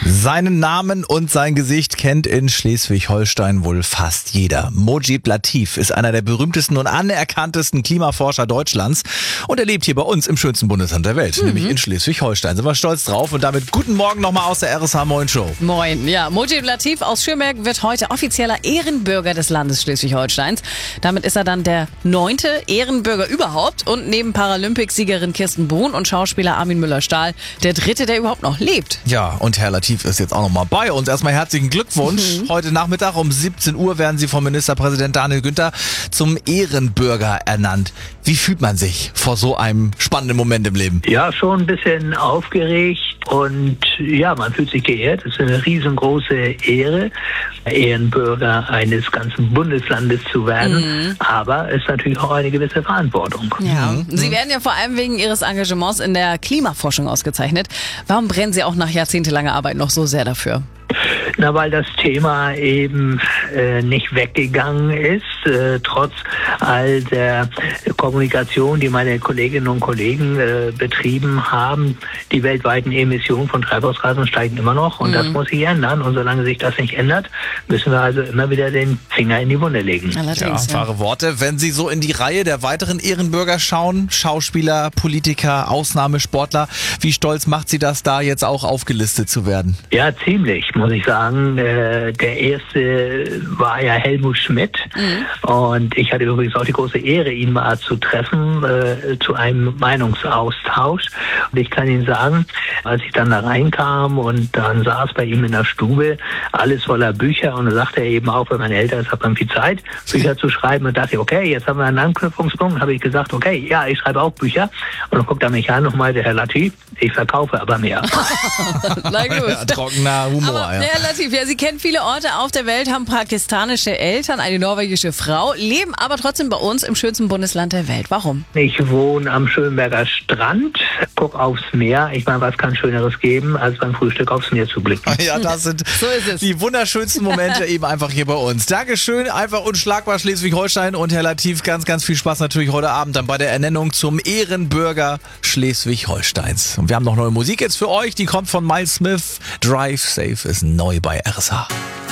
Seinen Namen und sein Gesicht kennt in Schleswig-Holstein wohl fast jeder. Mojib Latif ist einer der berühmtesten und anerkanntesten Klimaforscher Deutschlands und er lebt hier bei uns im schönsten Bundesland der Welt, nämlich in Schleswig-Holstein. Sind wir stolz drauf und damit guten Morgen nochmal aus der RSH Moin Show. Moin, ja. Mojib Latif aus Schönberg wird heute offizieller Ehrenbürger des Landes Schleswig-Holsteins. Damit ist er dann der 9. Ehrenbürger überhaupt und neben Paralympicsiegerin Kirsten Brun und Schauspieler Armin Müller-Stahl der 3., der überhaupt noch lebt. Ja, und Herr Latif ist jetzt auch noch mal bei uns. Erstmal herzlichen Glückwunsch. Heute Nachmittag um 17 Uhr werden Sie vom Ministerpräsident Daniel Günther zum Ehrenbürger ernannt. Wie fühlt man sich vor so einem spannenden Moment im Leben? Ja, schon ein bisschen aufgeregt und ja, man fühlt sich geehrt. Es ist eine riesengroße Ehre, Ehrenbürger eines ganzen Bundeslandes zu werden. Aber es ist natürlich auch eine gewisse Verantwortung. Ja. Sie werden ja vor allem wegen Ihres Engagements in der Klimaforschung ausgezeichnet. Warum brennen Sie auch nach jahrzehntelanger Arbeit noch so sehr dafür? Na, weil das Thema eben nicht weggegangen ist, trotz all der Kommunikation, die meine Kolleginnen und Kollegen betrieben haben. Die weltweiten Emissionen von Treibhausgasen steigen immer noch und das muss sich ändern. Und solange sich das nicht ändert, müssen wir also immer wieder den Finger in die Wunde legen. Allerdings, Wahre Worte. Wenn Sie so in die Reihe der weiteren Ehrenbürger schauen, Schauspieler, Politiker, Ausnahmesportler, wie stolz macht Sie das, da jetzt auch aufgelistet zu werden? Ja, ziemlich, muss ich sagen. Der erste war ja Helmut Schmidt und ich hatte übrigens auch die große Ehre, ihn mal zu treffen zu einem Meinungsaustausch. Und ich kann Ihnen sagen, als ich dann da reinkam und dann saß bei ihm in der Stube alles voller Bücher und dann sagte er eben auch, wenn man älter ist, hat man viel Zeit, Bücher zu schreiben und dachte, okay, jetzt haben wir einen Anknüpfungspunkt, habe ich gesagt, okay, ja, ich schreibe auch Bücher und dann guckt er mich an und meinte, Herr Latif, ich verkaufe aber mehr. Na gut. Ja, trockener Humor. Aber, Herr Latif, ja, Sie kennen viele Orte auf der Welt, haben pakistanische Eltern, eine norwegische Frau, leben aber trotzdem bei uns im schönsten Bundesland der Welt. Warum? Ich wohne am Schönberger Strand, gucke aufs Meer. Ich meine, was kann Schöneres geben, als beim Frühstück aufs Meer zu blicken? Ja, das sind So ist es. die wunderschönsten Momente eben einfach hier bei uns. Dankeschön, einfach unschlagbar Schleswig-Holstein und Herr Latif, ganz, ganz viel Spaß natürlich heute Abend dann bei der Ernennung zum Ehrenbürger Schleswig-Holsteins. Und wir haben noch neue Musik jetzt für euch, die kommt von Miles Smith. Drive Safe ist neu bei RSH.